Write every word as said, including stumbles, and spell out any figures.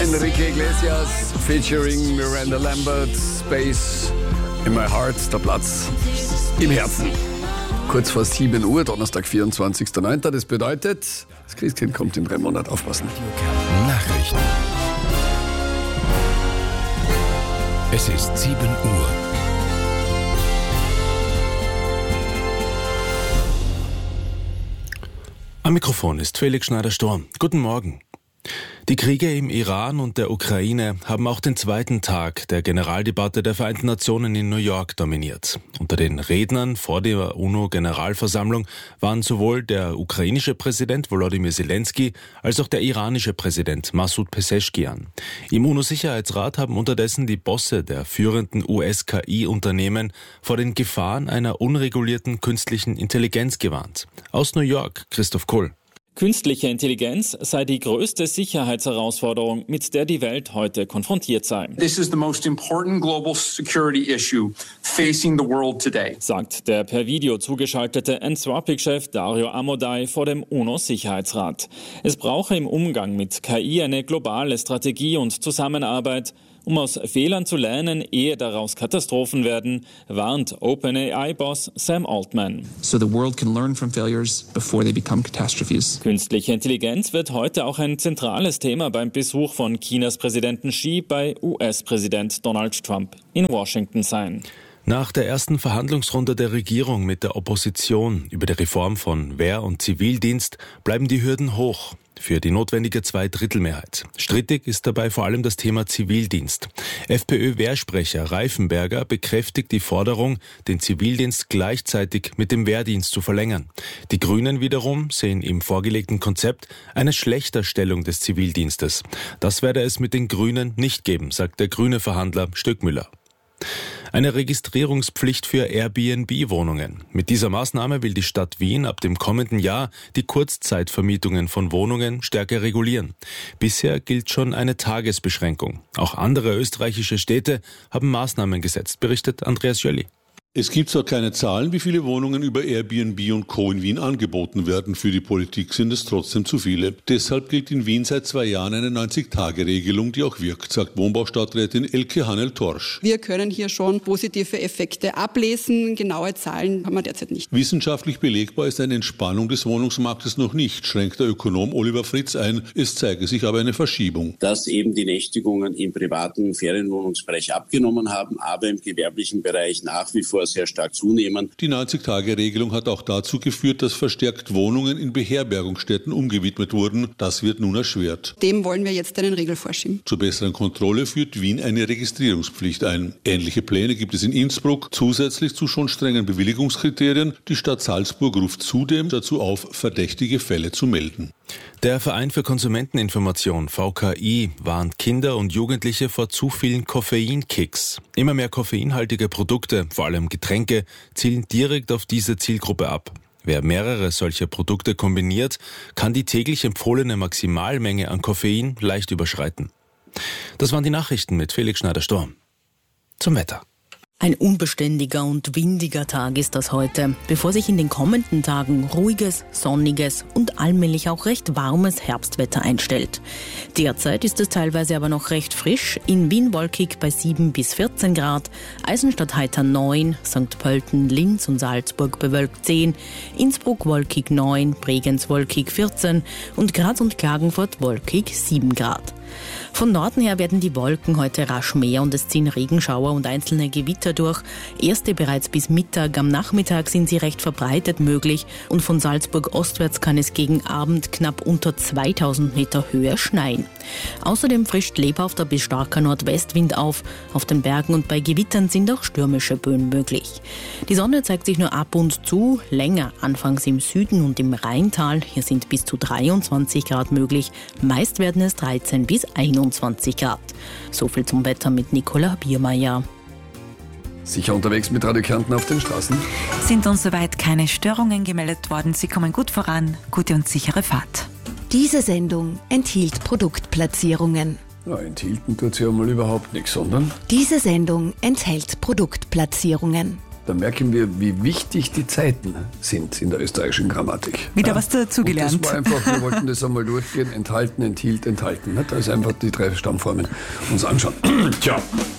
Enrique Iglesias featuring Miranda Lambert, Space in my heart, der Platz im Herzen. Kurz vor sieben Uhr, Donnerstag, vierundzwanzigster neunter Das bedeutet, das Christkind kommt in drei Monaten, aufpassen. Nachrichten. Es ist sieben Uhr. Am Mikrofon ist Felix Schneider-Storm. Guten Morgen. Die Kriege im Iran und der Ukraine haben auch den zweiten Tag der Generaldebatte der Vereinten Nationen in New York dominiert. Unter den Rednern vor der UNO-Generalversammlung waren sowohl der ukrainische Präsident Volodymyr Zelensky als auch der iranische Präsident Masoud Pezeshkian. Im UNO-Sicherheitsrat haben unterdessen die Bosse der führenden U S-K I-Unternehmen vor den Gefahren einer unregulierten künstlichen Intelligenz gewarnt. Aus New York, Christoph Kohl. Künstliche Intelligenz sei die größte Sicherheitsherausforderung, mit der die Welt heute konfrontiert sei. This is the most important global security issue facing the world today, sagt der per Video zugeschaltete Anthropic-Chef Dario Amodei vor dem UNO-Sicherheitsrat. Es brauche im Umgang mit K I eine globale Strategie und Zusammenarbeit, um aus Fehlern zu lernen, ehe daraus Katastrophen werden, warnt OpenAI-Boss Sam Altman. So the world can learn from failures before they become catastrophes. Künstliche Intelligenz wird heute auch ein zentrales Thema beim Besuch von Chinas Präsidenten Xi bei U S-Präsident Donald Trump in Washington sein. Nach der ersten Verhandlungsrunde der Regierung mit der Opposition über die Reform von Wehr- und Zivildienst bleiben die Hürden hoch für die notwendige Zweidrittelmehrheit. Strittig ist dabei vor allem das Thema Zivildienst. FPÖ-Wehrsprecher Reifenberger bekräftigt die Forderung, den Zivildienst gleichzeitig mit dem Wehrdienst zu verlängern. Die Grünen wiederum sehen im vorgelegten Konzept eine Schlechterstellung des Zivildienstes. Das werde es mit den Grünen nicht geben, sagt der grüne Verhandler Stöckmüller. Eine Registrierungspflicht für Airbnb-Wohnungen. Mit dieser Maßnahme will die Stadt Wien ab dem kommenden Jahr die Kurzzeitvermietungen von Wohnungen stärker regulieren. Bisher gilt schon eine Tagesbeschränkung. Auch andere österreichische Städte haben Maßnahmen gesetzt, berichtet Andreas Jölli. Es gibt zwar keine Zahlen, wie viele Wohnungen über Airbnb und Co. in Wien angeboten werden. Für die Politik sind es trotzdem zu viele. Deshalb gilt in Wien seit zwei Jahren eine neunzig-Tage-Regelung, die auch wirkt, sagt Wohnbaustadträtin Elke Hannel-Torsch. Wir können hier schon positive Effekte ablesen. Genaue Zahlen haben wir derzeit nicht. Wissenschaftlich belegbar ist eine Entspannung des Wohnungsmarktes noch nicht, schränkt der Ökonom Oliver Fritz ein. Es zeige sich aber eine Verschiebung. Dass eben die Nächtigungen im privaten Ferienwohnungsbereich abgenommen haben, aber im gewerblichen Bereich nach wie vor sehr stark zunehmen. Die neunzig-Tage-Regelung hat auch dazu geführt, dass verstärkt Wohnungen in Beherbergungsstätten umgewidmet wurden. Das wird nun erschwert. Dem wollen wir jetzt einen Riegel vorschieben. Zur besseren Kontrolle führt Wien eine Registrierungspflicht ein. Ähnliche Pläne gibt es in Innsbruck, zusätzlich zu schon strengen Bewilligungskriterien. Die Stadt Salzburg ruft zudem dazu auf, verdächtige Fälle zu melden. Der Verein für Konsumenteninformation V K I warnt Kinder und Jugendliche vor zu vielen Koffeinkicks. Immer mehr koffeinhaltige Produkte, vor allem Getränke, zielen direkt auf diese Zielgruppe ab. Wer mehrere solcher Produkte kombiniert, kann die täglich empfohlene Maximalmenge an Koffein leicht überschreiten. Das waren die Nachrichten mit Felix Schneider-Storm. Zum Wetter. Ein unbeständiger und windiger Tag ist das heute, bevor sich in den kommenden Tagen ruhiges, sonniges und allmählich auch recht warmes Herbstwetter einstellt. Derzeit ist es teilweise aber noch recht frisch, in Wien wolkig bei sieben bis vierzehn Grad, Eisenstadt heiter neun, Sankt Pölten, Linz und Salzburg bewölkt zehn, Innsbruck wolkig neun, Bregenz wolkig vierzehn und Graz und Klagenfurt wolkig sieben Grad. Von Norden her werden die Wolken heute rasch mehr und es ziehen Regenschauer und einzelne Gewitter durch. Erste bereits bis Mittag, am Nachmittag sind sie recht verbreitet möglich und von Salzburg ostwärts kann es gegen Abend knapp unter zweitausend Meter Höhe schneien. Außerdem frischt lebhafter bis starker Nordwestwind auf. Auf den Bergen und bei Gewittern sind auch stürmische Böen möglich. Die Sonne zeigt sich nur ab und zu, länger anfangs im Süden und im Rheintal. Hier sind bis zu dreiundzwanzig Grad möglich. Meist werden es dreizehn bis einundzwanzig Grad. So viel zum Wetter mit Nicola Biermeier. Sicher unterwegs mit Radio Kärnten auf den Straßen? Sind uns soweit keine Störungen gemeldet worden. Sie kommen gut voran. Gute und sichere Fahrt. Diese Sendung enthielt Produktplatzierungen. Ja, enthielten tut sie ja mal überhaupt nichts, sondern... Diese Sendung enthält Produktplatzierungen. da merken wir, wie wichtig die Zeiten sind in der österreichischen Grammatik. Wieder ja. was dazugelernt. Und das war einfach, wir wollten das einmal durchgehen, enthalten, enthielt, enthalten. Da ist einfach die drei Stammformen uns anschauen. Tja.